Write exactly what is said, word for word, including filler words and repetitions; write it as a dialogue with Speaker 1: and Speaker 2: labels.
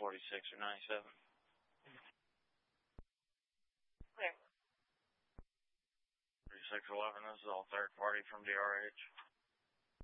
Speaker 1: forty-six or ninety-seven.
Speaker 2: Clear.
Speaker 1: thirty-six eleven, this is all third party from D R H.